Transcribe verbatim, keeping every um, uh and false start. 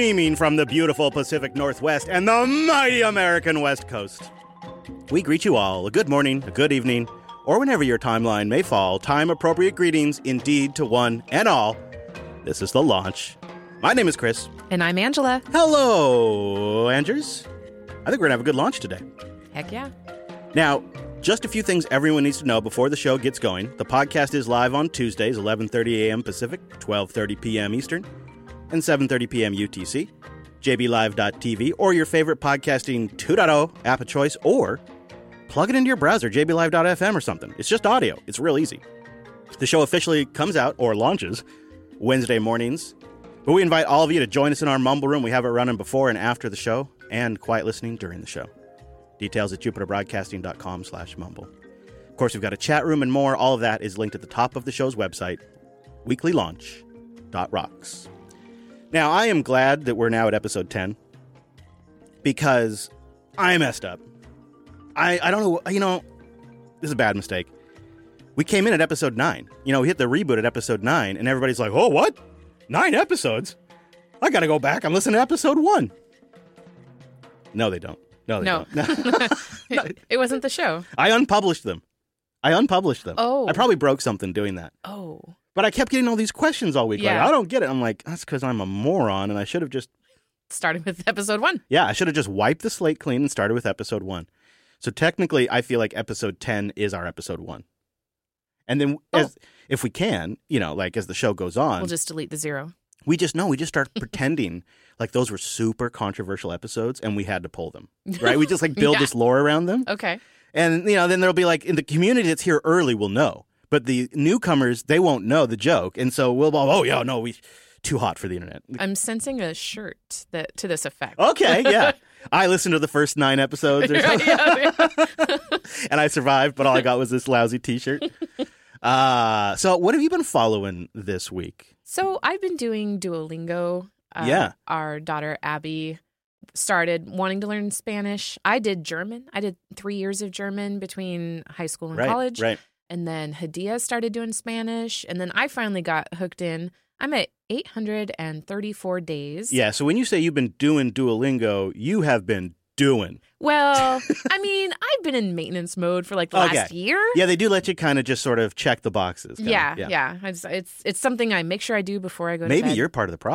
streaming from the beautiful Pacific Northwest and the mighty American West Coast. We greet you all a good morning, a good evening, or whenever your timeline may fall, time-appropriate greetings indeed to one and all. This is The Launch. My name is Chris. And I'm Angela. Hello, Angers. I think we're going to have a good launch today. Heck yeah. Now, just a few things everyone needs to know before the show gets going. The podcast is live on Tuesdays, eleven thirty a.m. Pacific, twelve thirty p.m. Eastern, and seven thirty p.m. U T C. j b live dot t v or your favorite podcasting two point oh app of choice, or plug it into your browser, j b live dot f m or something. It's just audio. It's real easy. The show officially comes out, or launches, Wednesday mornings. But we invite all of you to join us in our Mumble Room. We have it running before and after the show, and quiet listening during the show. Details at jupiter broadcasting dot com slash mumble. Of course, we've got a chat room and more. All of that is linked at the top of the show's website, weekly launch dot rocks. Now, I am glad that we're now at episode ten, because I messed up. I, I don't know, you know, this is a bad mistake. We came in at episode nine. You know, we hit the reboot at episode nine, and everybody's like, oh, what? Nine episodes? I got to go back and listen to episode one. No, they don't. No, they no. don't. it, it wasn't the show. I unpublished them. I unpublished them. Oh. I probably broke something doing that. Oh. But I kept getting all these questions all week. Yeah. Like, I don't get it. I'm like, that's because I'm a moron, and I should have just... Starting with episode one. Yeah, I should have just wiped the slate clean and started with episode one. So technically, I feel like episode ten is our episode one. And then Oh. as if we can, you know, like as the show goes on... We'll just delete the zero. We just, no, we just start pretending like those were super controversial episodes and we had to pull them, right? We just like build Yeah. this lore around them. Okay. And, you know, then there'll be like, in the community that's here early will know. But the newcomers, they won't know the joke. And so we'll, oh, yeah, no, we too hot for the internet. I'm sensing a shirt that to this effect. Okay, yeah. I listened to the first nine episodes or something. Yeah, yeah. And I survived, but all I got was this lousy t-shirt. Uh, so what have you been following this week? So I've been doing Duolingo. Uh, Yeah. Our daughter, Abby, started wanting to learn Spanish. I did German. I did three years of German between high school and Right, college. right. And then Hadia started doing Spanish. And then I finally got hooked in. I'm at eight hundred thirty-four days. Yeah, so when you say you've been doing Duolingo, you have been doing. Well, I mean, I've been in maintenance mode for like the Okay. last year. Yeah, they do let you kind of just sort of check the boxes. kinda. Yeah, yeah. I just, it's it's something I make sure I do before I go to Maybe bed. you're part of the